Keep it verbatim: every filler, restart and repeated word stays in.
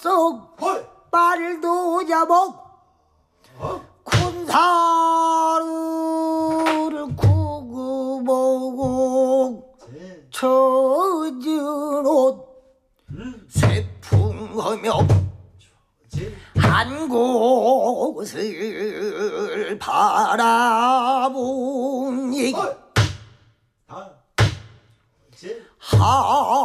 썩 빨도 자복 군사를 구구보고 젖은 옷 세풍하며 한 곳을 바라보니 하